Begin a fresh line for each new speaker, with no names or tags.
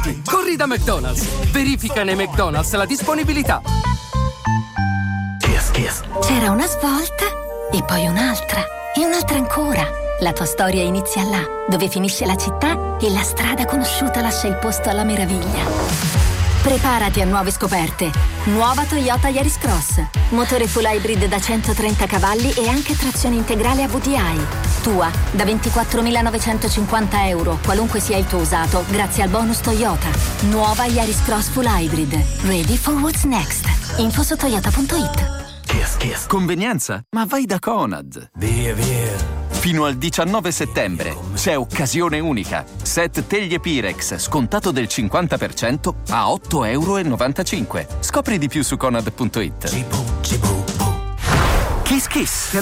avanti, corri da McDonald's. Verifica nei McDonald's la disponibilità.
C'era una svolta e poi un'altra e un'altra ancora. La tua storia inizia là, dove finisce la città e la strada conosciuta lascia il posto alla meraviglia. Preparati a nuove scoperte. Nuova Toyota Yaris Cross. Motore full hybrid da 130 cavalli e anche trazione integrale a VDI. Tua da 24.950 euro, qualunque sia il tuo usato, grazie al bonus Toyota. Nuova Yaris Cross full hybrid. Ready for what's next. Info su toyota.it.
Convenienza? Ma vai da Conad. Via. Fino al 19 settembre c'è occasione unica. Set teglie Pirex scontato del 50% a €8,95. Scopri di più su Conad.it. Kiss Kiss.